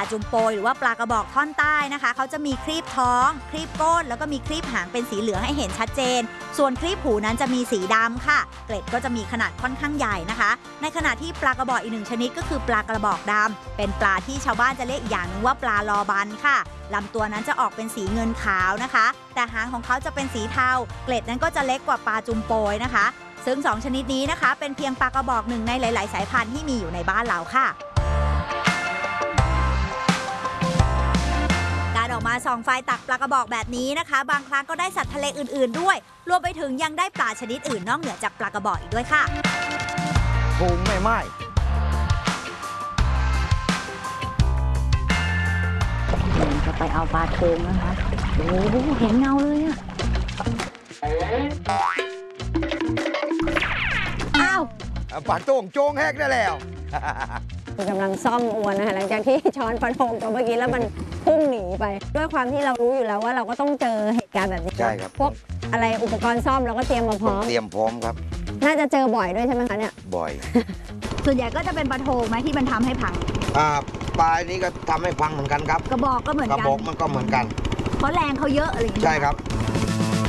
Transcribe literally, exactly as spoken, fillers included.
จุมโปยหรือว่าปลากระบอกท่อนใต้นะคะเขาจะมีครีบท้องครีบก้นแล้วก็มีครีบหางเป็นสีเหลืองให้เห็นชัดเจนส่วนครีบหูนั้นจะมีสีดำค่ะเกล็ดก็จะมีขนาดค่อนข้างใหญ่นะคะในขณะที่ปลากระบอกอีกหนึ่งชนิดก็คือปลากระบอกดำเป็นปลาที่ชาวบ้านจะเรียกอีกอย่างหนึ่งว่าปลาลอบันค่ะลำตัวนั้นจะออกเป็นสีเงินขาวนะคะแต่หางของเขาจะเป็นสีเทาเกล็ดนั้นก็จะเล็กกว่าปลาจุมโปยนะคะซึ่งสองชนิดนี้นะคะเป็นเพียงปลากระบอกหนึ่งในหลายๆสายพันธุ์ที่มีอยู่ในบ้านเราค่ะการออกมาส่องไฟตักปลากระบอกแบบนี้นะคะบางครั้งก็ได้สัตว์ทะเลอื่นๆด้วยรวมไปถึงยังได้ปลาชนิดอื่นนอกเหนือจากปลากระบอกอีกด้วยค่ะพุงไม่ไหม้จะไปเอาปลาโทงนะคะโอ้โหเห็นเงาเลยอะอ้าวปากโต้งโจงแฮกได้แล้วกำลังซ่อมอวนนะคะหลังจากที่ช้อนปลาโทงตัวเมื่อกี้แล้วมันพุ่งหนีไปด้วยความที่เรารู้อยู่แล้วว่าเราก็ต้องเจอเหตุการณ์แบบนี้ใช่ครับพวกอะไรอุปกรณ์ซ่อมเราก็เตรียมมาพร้อมเตรียมพร้อมครับน่าจะเจอบ่อยด้วยใช่ไหมคะเนี่ยบ่อยส่วนใหญ่ก็จะเป็นปลาโทงไหมที่มันทำให้พังอ่าปลายนี้ก็ทำให้พังเหมือนกันครับกระบอกก็เหมือนกันกระบอกมันก็เหมือนกันเพราะแรงเขาเยอะอะไรอย่างเงี้ยใช่ครับ